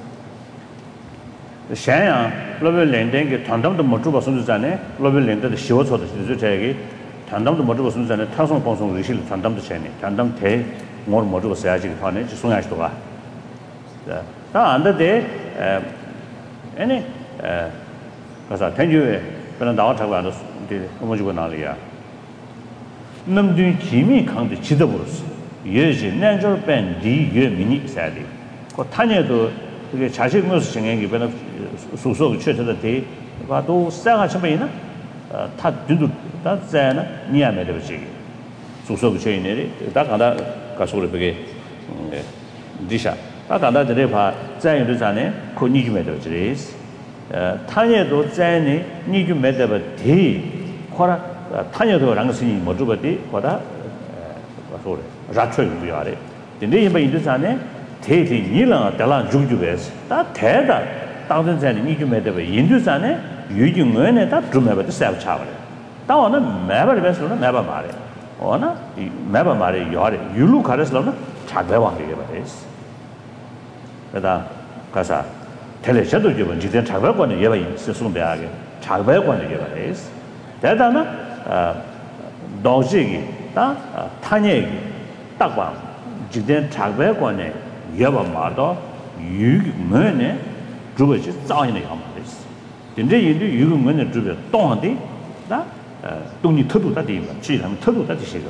Speaker 1: Shaya, Lovel Lending, Tandam the Motuba Sunzane, Lovel Lenda, the Shios of the Zutagi, Tandam the Motuba Sunzane, Tasson Ponson Rishil, Tandam the Chene, Tandam Te, more Motuba Saji, Tane, Sunashtoa. Under there, any, because I tell you, when the outer one the Homogenalia. Namdun Kimi Kang the Chidaburus, Yeji, Natural Band, D, Ye Mini Sadi. Got Tanya to the Chashik Mus singing, even of Suso Church of the day, but those Saga Chabina, Tat Dudu, that Zana, Nia Medavici. Suso Chain, Takada Kasura Bege Disha. Takada the Repa, Zayn Duzane, Koniju Medavicis. Tanya to Zani, Niju Medavati, Kora. 타녀도 랑스니 모두버디 보다 소리 라트를 위하래 근데 이번 인도산에 대대 니랑 달랑 죽죽에서 다 대다 당선 전에 니주메데 인도산에 유중원에 다 주메버도 세브차버려 다오는 매버 베스로는 매버 말해 어나 이 매버 말해 요래 유루 가르스로는 작배왕이게 말했어 그다 가사 텔레셔도 좀 지된 작배권에 예바 스스로배하게 작배권에 예바했어 대단한 도시기 다 타녀기 딱방 지된 작배권에 예바 말도 유문에 주버지 자연의 함です근데 인도 유문에 주버 동한데 다 동이 터도 다 되면 지금 터도 다 되시죠.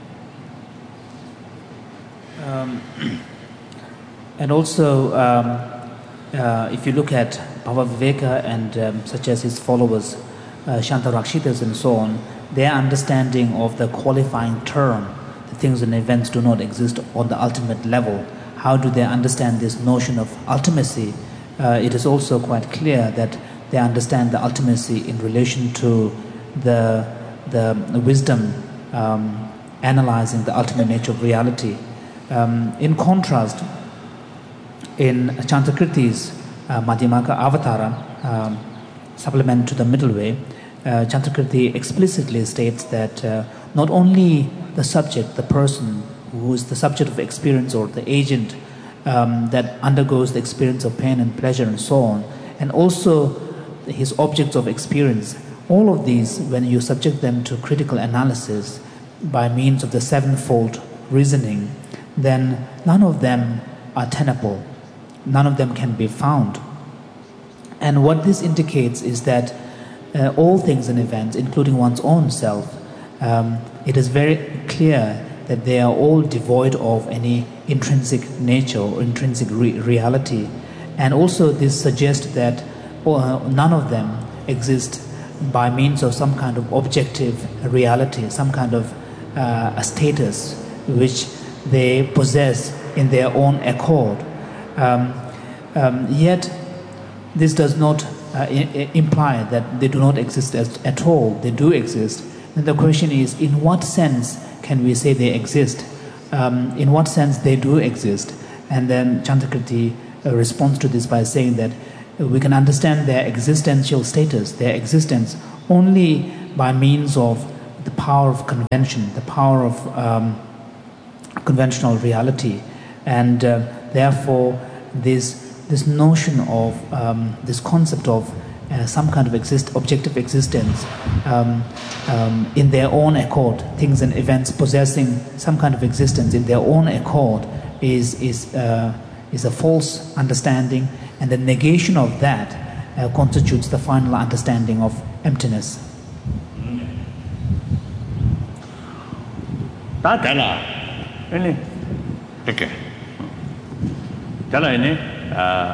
Speaker 2: Um, and also um, uh, if you look at Bhava Viveka and um, such as his followers, uh, Shantarakshitas and so on, their understanding of the qualifying term, the things and events do not exist on the ultimate level. How do they understand this notion of ultimacy? Uh, it is also quite clear that they understand the ultimacy in relation to the the wisdom um, analyzing the ultimate nature of reality. Um, in contrast, in Chantakirti's uh, Madhyamaka Avatara, um, supplement to the middle way, uh, Chantakirti explicitly states that uh, not only the subject, the person who is the subject of experience or the agent um, that undergoes the experience of pain and pleasure and so on, and also his objects of experience, all of these, when you subject them to critical analysis by means of the sevenfold reasoning, then none of them are tenable, none of them can be found. And what this indicates is that uh, all things and events, including one's own self, um, it is very clear that they are all devoid of any intrinsic nature or intrinsic re- reality. And also this suggests that uh, none of them exist by means of some kind of objective reality, some kind of uh, a status which they possess in their own accord. Um, um, yet, this does not uh, I- imply that they do not exist as, at all. They do exist. And the question is, in what sense can we say they exist? Um, in what sense they do exist? And then Chantakirti uh, responds to this by saying that we can understand their existential status, their existence, only by means of the power of convention, the power of um, conventional reality, and uh, therefore this this notion of um, this concept of uh, some kind of exist objective existence um, um, in their own accord, things and events possessing some kind of existence in their own accord is is uh, is a false understanding, and the negation of that uh, constitutes the final understanding of emptiness.
Speaker 1: 다 되나? 아니, 이렇게. 되나, 아,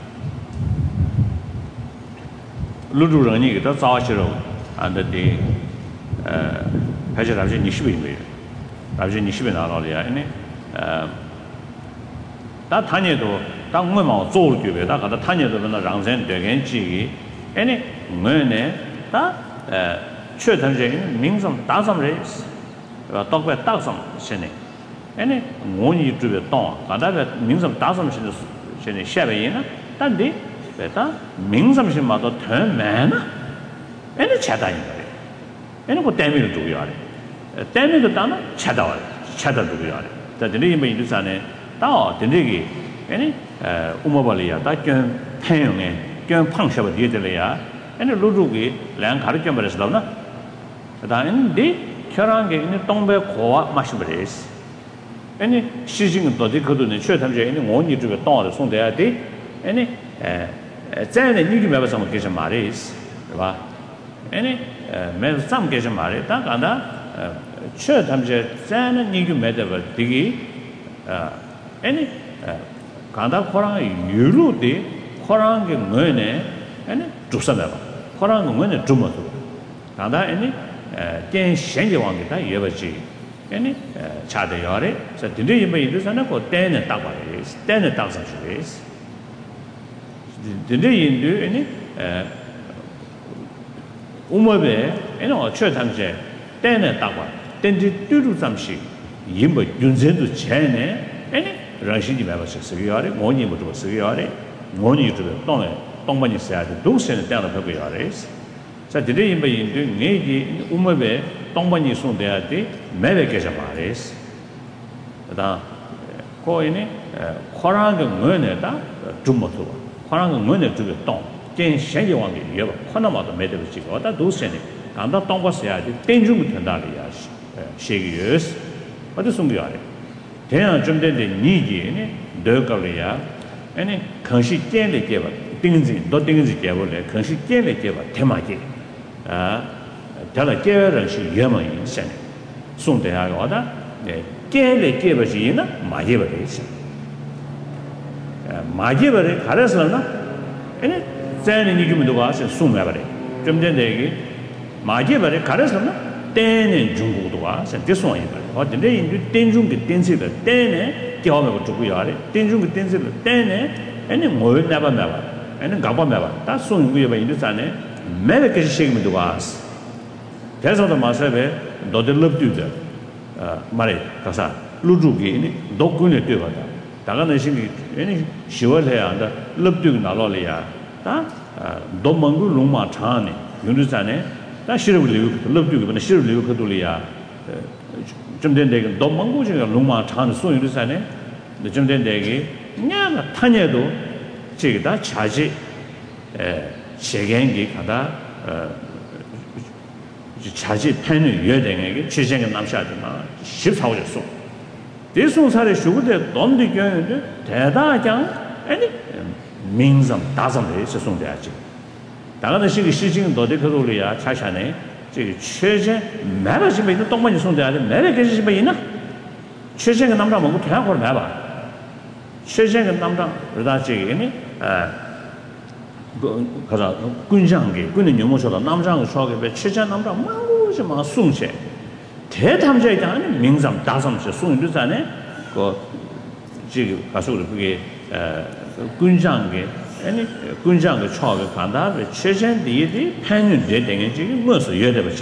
Speaker 1: 루루랑이 더 자와시로 안데 어 회사라지 이십 인이에요. 라지 이십 인 나라리아 아니 어 다 타녀도 당문만做对다 가다 타녀도 나 랑선 되겐지 아니 뭐네 다어 최단적인 민성 다섬레 어 똑배 딱섬 신네 아니 원이 주베 동 가다베 민성 다섬 신의 신의 샤베이나 단디 베다 민성 신마도 더 많아 아니 차다인 거래 아니 그 때문에 두고요 아래 때문에 다나 차다와 차다 두고요 아래 다들이 뭐 이르산에 다 된대기 아니 어 우모발이야 다견 태용에 견 팡셔버 되들이야 아니 루루기 랑 가르쳐 버렸으나 다인데 결혼게 있는 동배 고와 마시버리스 아니 시징은 도디 그도네 최탐제 있는 원이 주에 동을 송돼야 돼 아니 에 전에 니기 매버서 계신 말이스 봐 아니 매 삼 계신 말이 다 간다 최탐제 전에 니기 매더버 되기 어 아니 간다 코랑 유로데 코랑게 뭐네 아니 주사매봐 코랑 뭐네 주모도 간다 아니 겐 현재왕게 다 예버지 아니 차대요래 저 din데 이메 이르서는 그 때는 딱 봐요 때는 딱 선수예요 din데 인도 아니 에 우모베 아니 최탐제 때는 딱 봐. 된지 뚜루 잠시 임버 윤전도 전에 아니 라시디 매버스 쓰기야래 원이 뭐도 쓰기야래 원이 좀 동에 동반이 써야 돼 동생은 때는 벽이야래 자 din데 이메 인도 네기 우모베 동반이 손대야 돼 매백에서 말이스 다 거인이 코랑의 문에다 좀 코랑의 문에 두고 동 겐 현재왕게 예버 코나마도 매대로 지고 왔다 도세네 간다 동바서야지 땡중 된다리야 시기스 어디 숨겨야래 대한 좀 된데 니기네 너걸이야 아니 컨시 깨를 깨봐 띵지 너 띵지 깨볼래 컨시 깨를 깨봐 대마게 아 달라 깨를 예만 인생 송대야 와다 네 깨를 깨버지나 마예버리지 마예버리 가려서나 아니 자네 니기면도 와서 숨매버리 좀 된데 마예버리 가려서나 때는 중국도 와서 대송이 버리 어딘데 인도 땡중게 땡지를 때네 겨우면 죽고요 아래 땡중게 땡지를 때네 아니 뭘 나봐 나봐 아니 가봐 나봐 다 송구에 봐 인도 자네 매력게 시기면도 와서 그래서도 마세베 너들럽두다 아 말에 가서 루주기 독군에 뛰어가다 다가는 신기 아니 시월해야 한다 럽두기 나로리야 다 도망고 롱마 차네 윤두산에 다 시르블리고 럽두기 근데 시르블리고 그돌이야 좀 된데 도망고 지가 롱마 차는 소윤두산에 좀 된데 냐가 타녀도 지가 다 자지 에 세계행기 가다 어 자지 팬을 여행에게 최생의 남샤지만 십사 호였어. 대송사의 쇼부대 돈도 경연데 대다장 아니 민점 다점에 있었는데야지. 다가는 시기 시징은 너들 그돌이야 차샤네. 저 최제 매버지면 있는 동반이 손대야 돼. 매버 계시면 있나? 최생의 남자 먹고 대학 걸 매봐. 최생의 남자 그러다지니 아 그 가자 군장게 군은 영어서도 남장을 소하게 최자 남자 뭐지 막 숭세 대탐자 있잖아요 민감 다섬서 숭주산에 그 지금 가서 그게 에 군장게 아니 군장게 소하게 간다 최전 뒤에 편윤 되는 지금 무슨 여대버지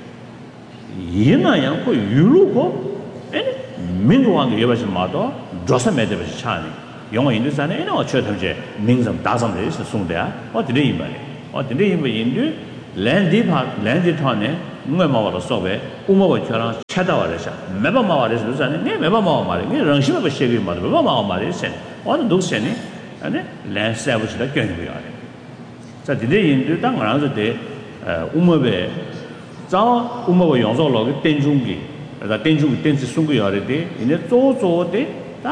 Speaker 1: 이나양 그 유로고 아니 민도왕게 여버지 마도 조사 매대버지 차니 영어 인도산에 이런 어쩌 탐제 민감 다섬에 있어 송대야 어디래 이말이 어디래 이말 인도 land deep land it on it, Mama Sobe, Umo Chara, Chatawaresha, Meba Mawaris, Meba Mawari, Ranshima Shigi Mother, Mama Maris, all those sending, and then land savage that can be on it. So today in the Tang around the day, Umabe, Zao Umo Yonzo log, Tenjungi, the Tenjung Tensi Sungi already, in the Zozo de,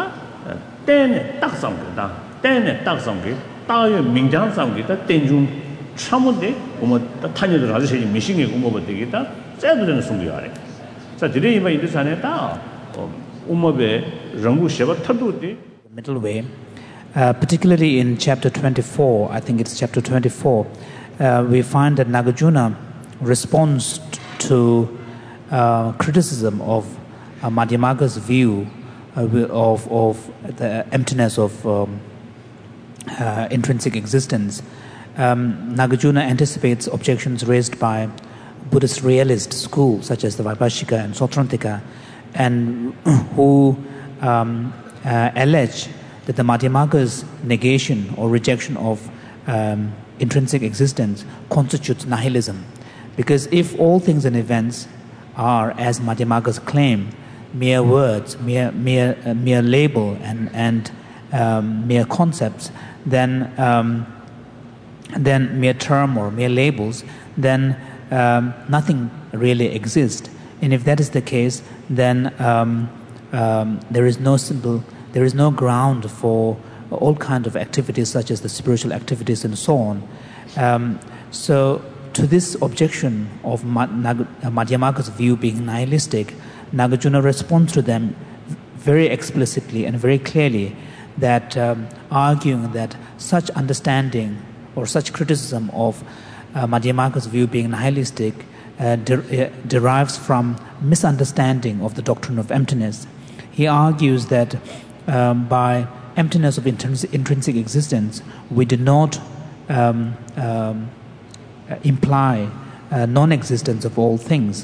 Speaker 1: ten Taksam, ten Taksam, Tayo Mingjang Samgi, Tenjung. Chamude, Umo, the Tanya Razi missing a Umo Digita, Saturday and Sungiari. So today, in this Aneta, Umobe, Rangu Sheva Taduti.
Speaker 2: Middle way, uh, particularly in chapter twenty-four, I think it's chapter twenty-four, uh, we find that Nagarjuna responds to uh, criticism of uh, Madhyamaka's view uh, of, of the emptiness of um, uh, intrinsic existence. Um, Nagarjuna anticipates objections raised by Buddhist realist schools such as the Vaibhashika and Sautrantika, and who um, uh, allege that the Madhyamaka's negation or rejection of um, intrinsic existence constitutes nihilism. Because if all things and events are, as Madhyamaka's claim, mere words, mere mere uh, mere label and and um, mere concepts, then um, then mere term or mere labels, then um, nothing really exists. And if that is the case, then um, um, there is no simple, there is no ground for all kinds of activities such as the spiritual activities and so on. Um, so to this objection of Madhyamaka's view being nihilistic, Nagarjuna responds to them very explicitly and very clearly, that um, arguing that such understanding or such criticism of uh, Madhyamaka's view being nihilistic uh, de- uh, derives from misunderstanding of the doctrine of emptiness. He argues that um, by emptiness of intrins- intrinsic existence, we do not um, um, imply uh, non-existence of all things.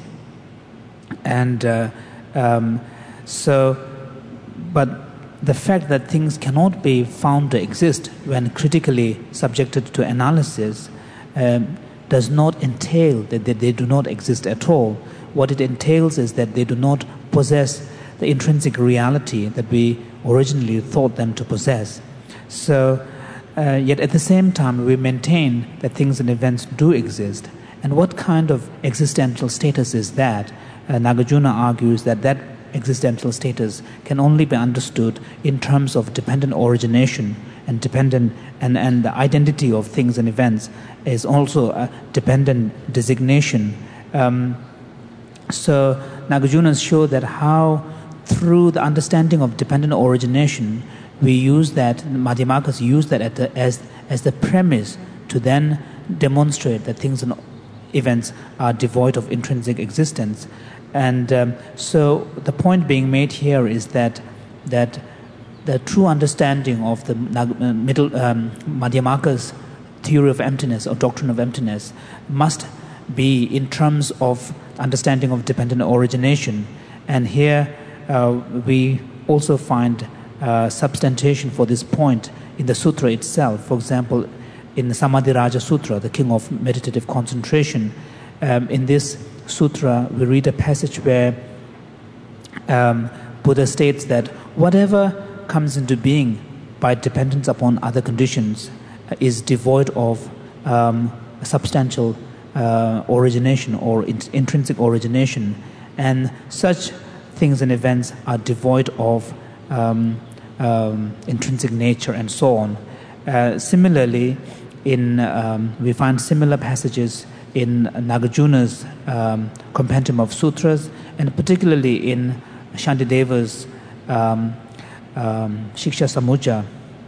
Speaker 2: And uh, um, so, but the fact that things cannot be found to exist when critically subjected to analysis um, does not entail that they, they do not exist at all. What it entails is that they do not possess the intrinsic reality that we originally thought them to possess. So, uh, yet at the same time, we maintain that things and events do exist. And what kind of existential status is that? Uh, Nagarjuna argues that that existential status can only be understood in terms of dependent origination and dependent and, and the identity of things and events is also a dependent designation. Um, so Nagarjuna showed that how through the understanding of dependent origination we use that, Madhyamakas use that at the, as, as the premise to then demonstrate that things and events are devoid of intrinsic existence. And um, so the point being made here is that that the true understanding of the uh, middle um, Madhyamaka's theory of emptiness or doctrine of emptiness must be in terms of understanding of dependent origination. And here uh, we also find uh, substantiation for this point in the sutra itself. For example, in the Samadhiraja Sutra, the King of Meditative Concentration, um, in this sutra, we read a passage where um, Buddha states that whatever comes into being by dependence upon other conditions uh, is devoid of um, substantial uh, origination or in- intrinsic origination, and such things and events are devoid of um, um, intrinsic nature and so on. Uh, similarly, in um, we find similar passages in Nagarjuna's um, compendium of sutras, and particularly in Shantideva's um, um, Shiksha Samujja,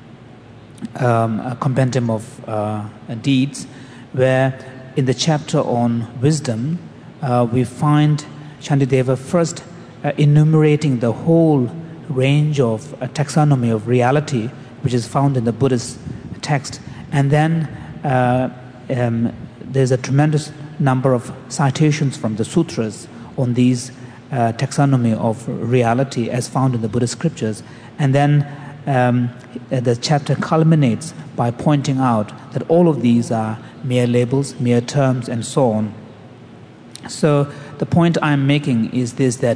Speaker 2: um, a compendium of uh, deeds, where in the chapter on wisdom, uh, we find Shantideva first uh, enumerating the whole range of uh, taxonomy of reality, which is found in the Buddhist text, and then uh, um, there's a tremendous number of citations from the sutras on these uh, taxonomy of reality as found in the Buddhist scriptures. And then um, the chapter culminates by pointing out that all of these are mere labels, mere terms, and so on. So the point I'm making is this, that